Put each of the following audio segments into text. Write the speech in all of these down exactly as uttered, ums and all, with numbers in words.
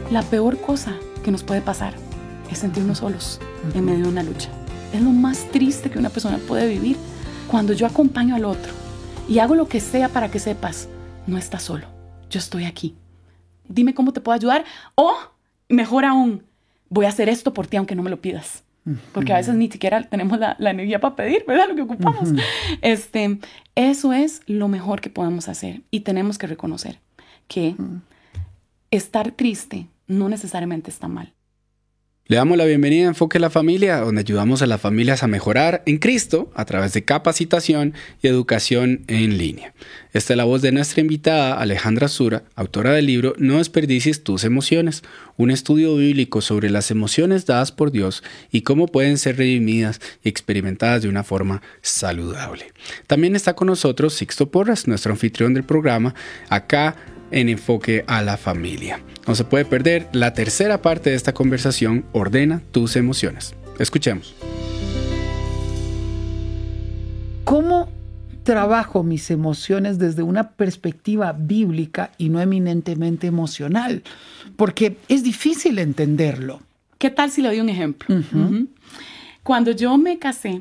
La peor cosa que nos puede pasar es sentirnos solos uh-huh. en medio de una lucha. Es lo más triste que una persona puede vivir. Cuando yo acompaño al otro y hago lo que sea para que sepas, no estás solo, yo estoy aquí. Dime cómo te puedo ayudar, o mejor aún, voy a hacer esto por ti aunque no me lo pidas. Porque a veces ni siquiera tenemos la, la energía para pedir, ¿verdad? Lo que ocupamos. Uh-huh. Este, eso es lo mejor que podemos hacer. Y tenemos que reconocer que uh-huh. estar triste no necesariamente está mal. Le damos la bienvenida a Enfoque la Familia, donde ayudamos a las familias a mejorar en Cristo a través de capacitación y educación en línea. Esta es la voz de nuestra invitada Alejandra Sura, autora del libro No desperdicies tus emociones, un estudio bíblico sobre las emociones dadas por Dios y cómo pueden ser redimidas y experimentadas de una forma saludable. También está con nosotros Sixto Porras, nuestro anfitrión del programa, acá en Enfoque a la Familia. No se puede perder la tercera parte de esta conversación, Ordena tus emociones. Escuchemos. ¿Cómo trabajo mis emociones desde una perspectiva bíblica y no eminentemente emocional? Porque es difícil entenderlo. ¿Qué tal si le doy un ejemplo? Uh-huh. Uh-huh. Cuando yo me casé,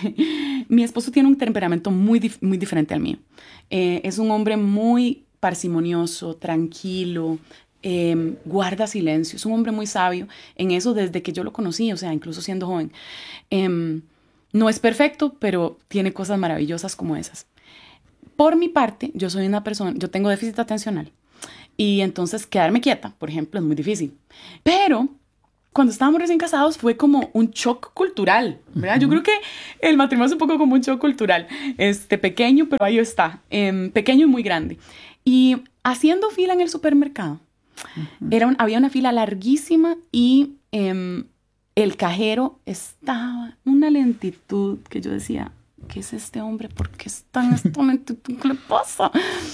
mi esposo tiene un temperamento muy, dif- muy diferente al mío. Eh, es un hombre muy parsimonioso, tranquilo, eh, guarda silencio. Es un hombre muy sabio en eso desde que yo lo conocí, o sea, incluso siendo joven. Eh, no es perfecto, pero tiene cosas maravillosas como esas. Por mi parte, yo soy una persona, yo tengo déficit atencional y entonces quedarme quieta, por ejemplo, es muy difícil. Pero cuando estábamos recién casados fue como un shock cultural, ¿verdad? Uh-huh. Yo creo que el matrimonio es un poco como un shock cultural, este, pequeño, pero ahí está, eh, pequeño y muy grande. Y haciendo fila en el supermercado, uh-huh. era un, había una fila larguísima y eh, el cajero estaba en una lentitud que yo decía, ¿qué es este hombre? ¿Por qué está en esta lentitud? ¿Qué le pasa?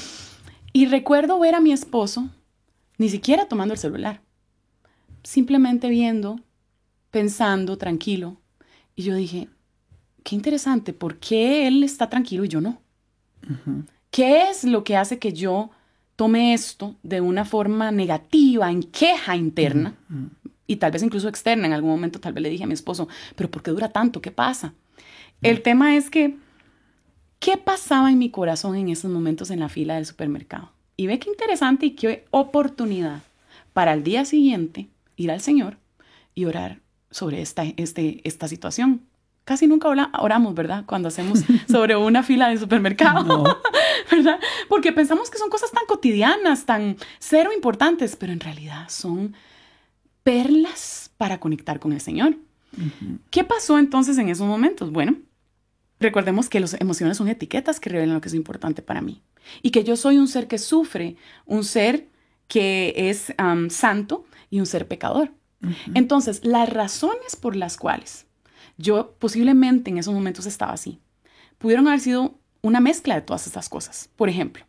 Y recuerdo ver a mi esposo, ni siquiera tomando el celular, simplemente viendo, pensando, tranquilo. Y yo dije, qué interesante, ¿por qué él está tranquilo y yo no? Uh-huh. ¿Qué es lo que hace que yo tome esto de una forma negativa, en queja interna, uh-huh. y tal vez incluso externa? En algún momento tal vez le dije a mi esposo, ¿pero por qué dura tanto? ¿Qué pasa? Uh-huh. El tema es que, ¿qué pasaba en mi corazón en esos momentos en la fila del supermercado? Y ve qué interesante y qué oportunidad para el día siguiente ir al Señor y orar sobre esta, este, esta situación. Casi nunca oramos, ¿verdad? Cuando hacemos sobre una fila de supermercado, no. ¿verdad? Porque pensamos que son cosas tan cotidianas, tan cero importantes, pero en realidad son perlas para conectar con el Señor. Uh-huh. ¿Qué pasó entonces en esos momentos? Bueno, recordemos que las emociones son etiquetas que revelan lo que es importante para mí. Y que yo soy un ser que sufre, un ser que es um, santo y un ser pecador. Uh-huh. Entonces, las razones por las cuales yo posiblemente en esos momentos estaba así, pudieron haber sido una mezcla de todas estas cosas. Por ejemplo,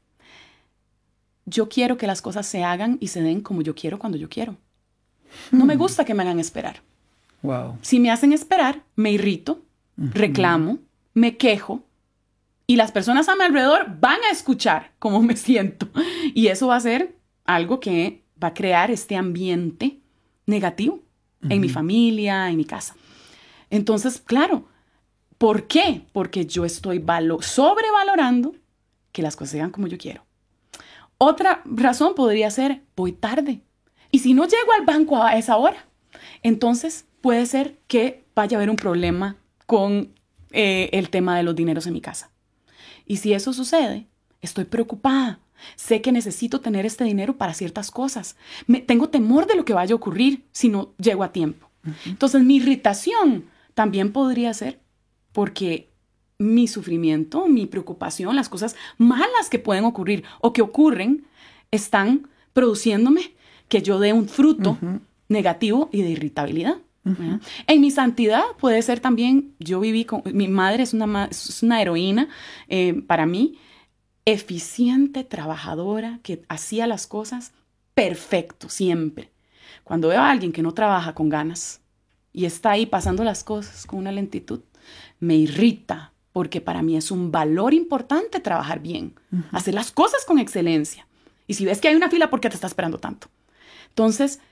yo quiero que las cosas se hagan y se den como yo quiero cuando yo quiero. No hmm. me gusta que me hagan esperar. Wow. Si me hacen esperar, me irrito, uh-huh. reclamo, me quejo y las personas a mi alrededor van a escuchar cómo me siento. Y eso va a ser algo que va a crear este ambiente negativo uh-huh. en mi familia, en mi casa. Entonces, claro, ¿por qué? Porque yo estoy valo- sobrevalorando que las cosas se hagan como yo quiero. Otra razón podría ser, voy tarde. Y si no llego al banco a esa hora, entonces puede ser que vaya a haber un problema con eh, el tema de los dineros en mi casa. Y si eso sucede, estoy preocupada. Sé que necesito tener este dinero para ciertas cosas. Me, tengo temor de lo que vaya a ocurrir si no llego a tiempo. Uh-huh. Entonces, mi irritación también podría ser porque mi sufrimiento, mi preocupación, las cosas malas que pueden ocurrir o que ocurren, están produciéndome que yo dé un fruto uh-huh. negativo y de irritabilidad. Uh-huh. En mi santidad puede ser también, yo viví con, mi madre es una, es una heroína eh, para mí, eficiente, trabajadora, que hacía las cosas perfecto siempre. Cuando veo a alguien que no trabaja con ganas y está ahí pasando las cosas con una lentitud, me irrita, porque para mí es un valor importante trabajar bien, uh-huh. hacer las cosas con excelencia. Y si ves que hay una fila, ¿por qué te está esperando tanto? Entonces,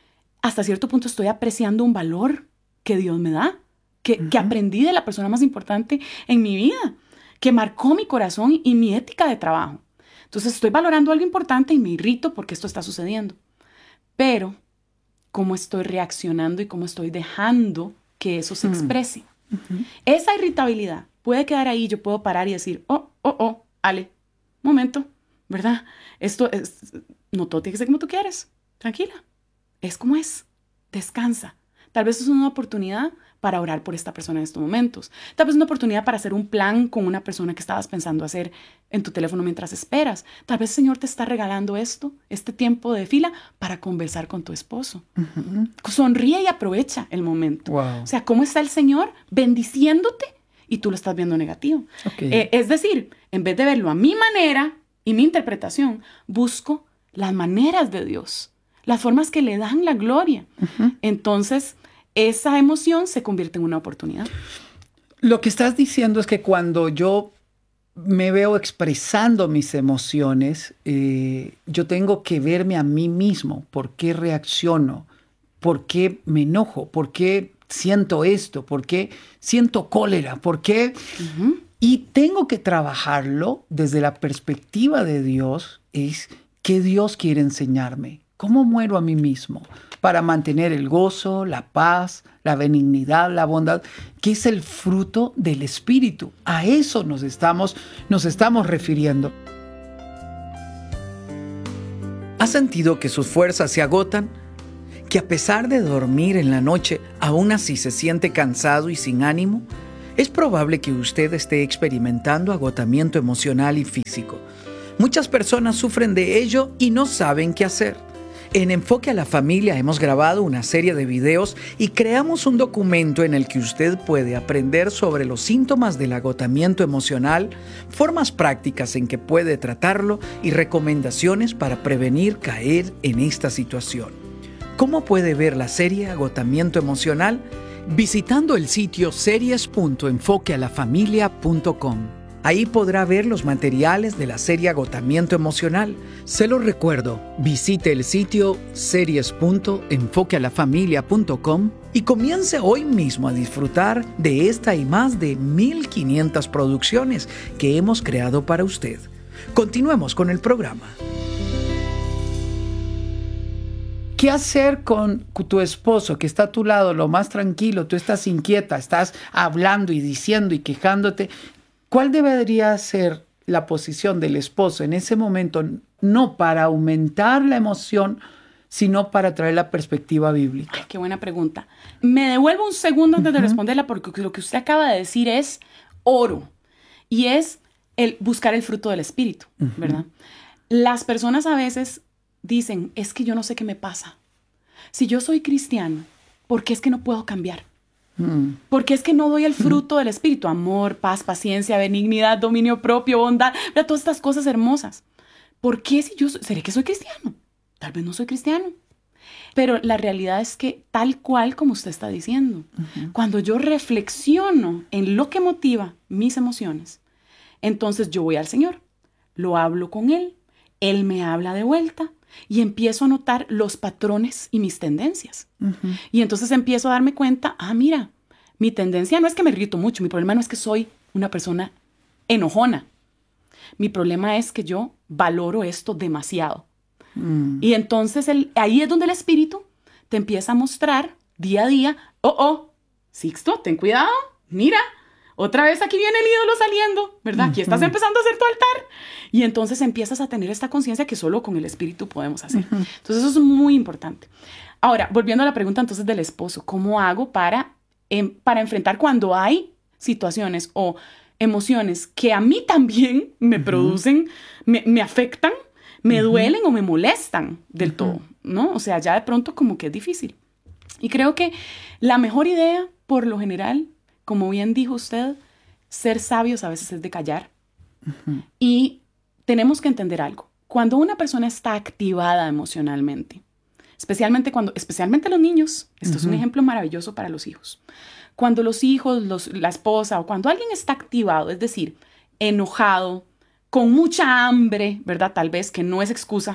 hasta cierto punto estoy apreciando un valor que Dios me da, que, uh-huh. que aprendí de la persona más importante en mi vida, que marcó mi corazón y mi ética de trabajo. Entonces estoy valorando algo importante y me irrito porque esto está sucediendo. Pero, ¿cómo estoy reaccionando y cómo estoy dejando que eso se exprese? Uh-huh. Esa irritabilidad puede quedar ahí, yo puedo parar y decir, oh, oh, oh, Ale, momento, ¿verdad? Esto es, no todo tiene que ser como tú quieres, tranquila, es como es, descansa. Tal vez es una oportunidad para orar por esta persona en estos momentos. Tal vez es una oportunidad para hacer un plan con una persona que estabas pensando hacer en tu teléfono mientras esperas. Tal vez el Señor te está regalando esto, este tiempo de fila, para conversar con tu esposo. Uh-huh. Sonríe y aprovecha el momento. Wow. O sea, ¿cómo está el Señor bendiciéndote y tú lo estás viendo negativo? Okay. Eh, es decir, en vez de verlo a mi manera y mi interpretación, busco las maneras de Dios, las formas que le dan la gloria. Uh-huh. Entonces, esa emoción se convierte en una oportunidad. Lo que estás diciendo es que cuando yo me veo expresando mis emociones, eh, yo tengo que verme a mí mismo. ¿Por qué reacciono? ¿Por qué me enojo? ¿Por qué siento esto? ¿Por qué siento cólera? ¿Por qué? Uh-huh. Y tengo que trabajarlo desde la perspectiva de Dios. Es ¿qué Dios quiere enseñarme? ¿Cómo muero a mí mismo? Para mantener el gozo, la paz, la benignidad, la bondad, que es el fruto del Espíritu. A eso nos estamos, nos estamos refiriendo. ¿Ha sentido que sus fuerzas se agotan? ¿Que a pesar de dormir en la noche, aún así se siente cansado y sin ánimo? Es probable que usted esté experimentando agotamiento emocional y físico. Muchas personas sufren de ello y no saben qué hacer. En Enfoque a la Familia hemos grabado una serie de videos y creamos un documento en el que usted puede aprender sobre los síntomas del agotamiento emocional, formas prácticas en que puede tratarlo y recomendaciones para prevenir caer en esta situación. ¿Cómo puede ver la serie Agotamiento Emocional? Visitando el sitio series punto enfoque a la familia punto com. Ahí podrá ver los materiales de la serie Agotamiento Emocional. Se lo recuerdo, visite el sitio series punto enfoque a la familia punto com y comience hoy mismo a disfrutar de esta y más de mil quinientas producciones que hemos creado para usted. Continuemos con el programa. ¿Qué hacer con tu esposo que está a tu lado, lo más tranquilo, tú estás inquieta, estás hablando y diciendo y quejándote? ¿Cuál debería ser la posición del esposo en ese momento? No para aumentar la emoción, sino para traer la perspectiva bíblica. Ay, qué buena pregunta. Me devuelvo un segundo antes uh-huh. de responderla, porque lo que usted acaba de decir es oro. Y es el buscar el fruto del Espíritu, uh-huh. ¿verdad? Las personas a veces dicen, es que yo no sé qué me pasa. Si yo soy cristiano, ¿por qué es que no puedo cambiar? Mm. Porque es que no doy el fruto mm. del Espíritu, amor, paz, paciencia, benignidad, dominio propio, bondad, ¿verdad? Todas estas cosas hermosas. ¿Por qué si yo soy, seré que soy cristiano? Tal vez no soy cristiano. Pero la realidad es que tal cual como usted está diciendo, uh-huh. cuando yo reflexiono en lo que motiva mis emociones, entonces yo voy al Señor, lo hablo con Él, Él me habla de vuelta, y empiezo a notar los patrones y mis tendencias. Uh-huh. Y entonces empiezo a darme cuenta, ah, mira, mi tendencia no es que me irrito mucho, mi problema no es que soy una persona enojona. Mi problema es que yo valoro esto demasiado. Mm. Y entonces el, ahí es donde el Espíritu te empieza a mostrar día a día, oh, oh, Sixto, ten cuidado, mira, otra vez aquí viene el ídolo saliendo, ¿verdad? Aquí estás empezando a hacer tu altar. Y entonces empiezas a tener esta conciencia que solo con el Espíritu podemos hacer. Uh-huh. Entonces eso es muy importante. Ahora, volviendo a la pregunta entonces del esposo, ¿cómo hago para, eh, para enfrentar cuando hay situaciones o emociones que a mí también me uh-huh. producen, me, me afectan, me uh-huh. duelen o me molestan del uh-huh. todo, ¿no? O sea, ya de pronto como que es difícil. Y creo que la mejor idea, por lo general, como bien dijo usted, ser sabios a veces es de callar. Uh-huh. Y tenemos que entender algo. Cuando una persona está activada emocionalmente, especialmente cuando, especialmente los niños, esto uh-huh. es un ejemplo maravilloso para los hijos. Cuando los hijos, los, la esposa o cuando alguien está activado, es decir, enojado, con mucha hambre, ¿verdad? Tal vez que no es excusa,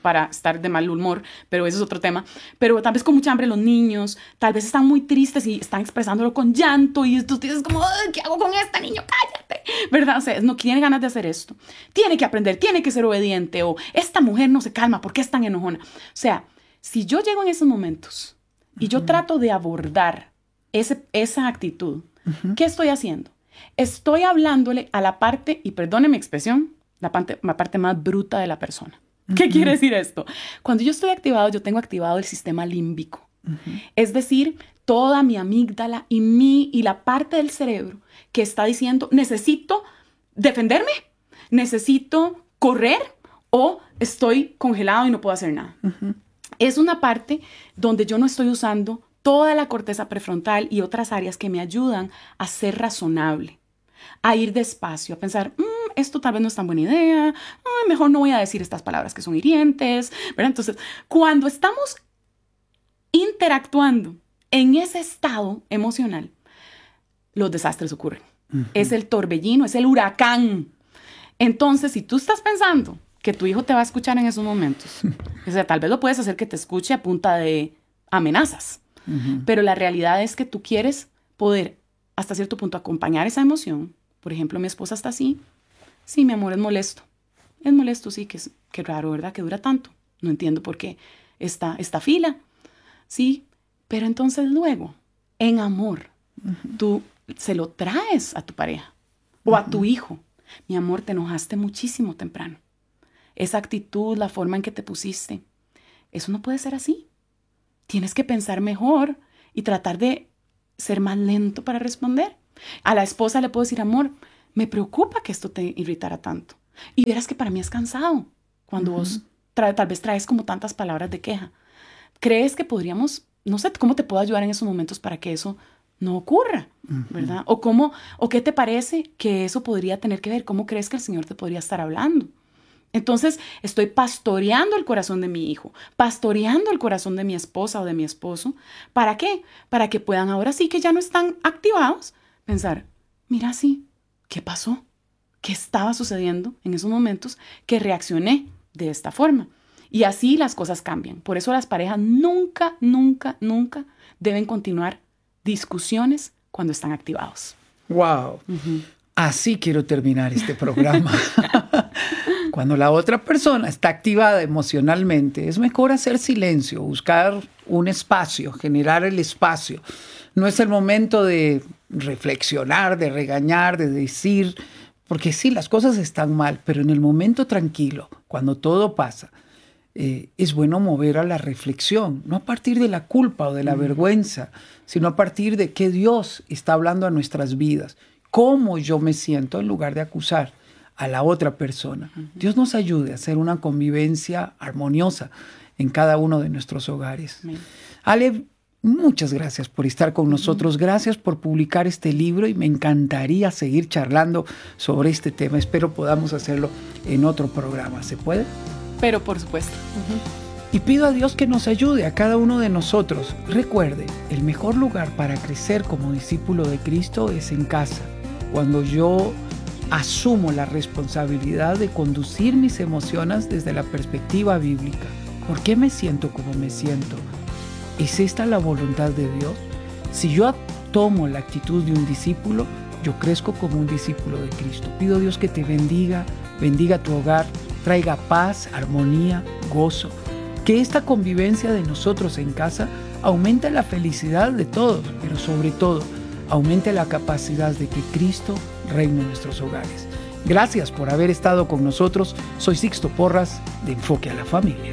para estar de mal humor, pero eso es otro tema. Pero tal vez con mucha hambre los niños, tal vez están muy tristes y están expresándolo con llanto y tú dices como, ¿qué hago con este niño? Cállate, ¿verdad? O sea, no tiene ganas de hacer esto. Tiene que aprender, tiene que ser obediente, o esta mujer no se calma, ¿por qué es tan enojona? O sea, si yo llego en esos momentos y yo uh-huh. trato de abordar ese, esa actitud, uh-huh. ¿qué estoy haciendo? Estoy hablándole a la parte, y perdone mi expresión, la parte, la parte más bruta de la persona. ¿Qué uh-huh. quiere decir esto? Cuando yo estoy activado, yo tengo activado el sistema límbico. Uh-huh. Es decir, toda mi amígdala y, mi, y la parte del cerebro que está diciendo, necesito defenderme, necesito correr o estoy congelado y no puedo hacer nada. Uh-huh. Es una parte donde yo no estoy usando toda la corteza prefrontal y otras áreas que me ayudan a ser razonable, a ir despacio, a pensar, mmm, esto tal vez no es tan buena idea, ay, mejor no voy a decir estas palabras que son hirientes, ¿verdad? Entonces, cuando estamos interactuando en ese estado emocional, los desastres ocurren. Uh-huh. Es el torbellino, es el huracán. Entonces, si tú estás pensando que tu hijo te va a escuchar en esos momentos, o sea, tal vez lo puedes hacer que te escuche a punta de amenazas, uh-huh. pero la realidad es que tú quieres poder, hasta cierto punto, acompañar esa emoción. Por ejemplo, mi esposa está así. Sí, mi amor, es molesto. Es molesto, sí, que es que raro, ¿verdad? Que dura tanto. No entiendo por qué esta, esta fila. Sí, pero entonces luego, en amor, uh-huh. tú se lo traes a tu pareja o uh-huh. a tu hijo. Mi amor, te enojaste muchísimo temprano. Esa actitud, la forma en que te pusiste, eso no puede ser así. Tienes que pensar mejor y tratar de ser más lento para responder. A la esposa le puedo decir, amor, me preocupa que esto te irritara tanto. Y verás que para mí es cansado cuando uh-huh. vos tra- tal vez traes como tantas palabras de queja. ¿Crees que podríamos, no sé, cómo te puedo ayudar en esos momentos para que eso no ocurra, uh-huh. ¿verdad? O cómo, o qué te parece que eso podría tener que ver, cómo crees que el Señor te podría estar hablando. Entonces, estoy pastoreando el corazón de mi hijo, pastoreando el corazón de mi esposa o de mi esposo. ¿Para qué? Para que puedan, ahora sí que ya no están activados, pensar, mira, sí, ¿qué pasó? ¿Qué estaba sucediendo en esos momentos que reaccioné de esta forma? Y así las cosas cambian. Por eso las parejas nunca, nunca, nunca deben continuar discusiones cuando están activados. ¡Wow! Uh-huh. Así quiero terminar este programa. Cuando la otra persona está activada emocionalmente, es mejor hacer silencio, buscar un espacio, generar el espacio. No es el momento de reflexionar, de regañar, de decir, porque sí, las cosas están mal, pero en el momento tranquilo, cuando todo pasa, eh, es bueno mover a la reflexión, no a partir de la culpa o de la mm. vergüenza, sino a partir de qué Dios está hablando a nuestras vidas, cómo yo me siento en lugar de acusar a la otra persona. Uh-huh. Dios nos ayude a hacer una convivencia armoniosa en cada uno de nuestros hogares. Amén. Ale, muchas gracias por estar con uh-huh. nosotros. Gracias por publicar este libro y me encantaría seguir charlando sobre este tema. Espero podamos hacerlo en otro programa. ¿Se puede? Pero por supuesto. Uh-huh. Y pido a Dios que nos ayude a cada uno de nosotros. Recuerde, el mejor lugar para crecer como discípulo de Cristo es en casa. Cuando yo asumo la responsabilidad de conducir mis emociones desde la perspectiva bíblica. ¿Por qué me siento como me siento? ¿Es esta la voluntad de Dios? Si yo tomo la actitud de un discípulo, yo crezco como un discípulo de Cristo. Pido a Dios que te bendiga, bendiga tu hogar, traiga paz, armonía, gozo. Que esta convivencia de nosotros en casa aumente la felicidad de todos, pero sobre todo, aumente la capacidad de que Cristo reine en nuestros hogares. Gracias por haber estado con nosotros. Soy Sixto Porras de Enfoque a la Familia.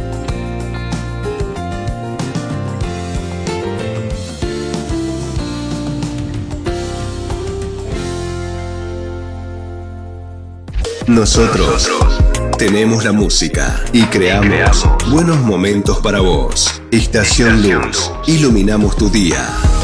Nosotros tenemos la música y creamos buenos momentos para vos. Estación Luz, iluminamos tu día.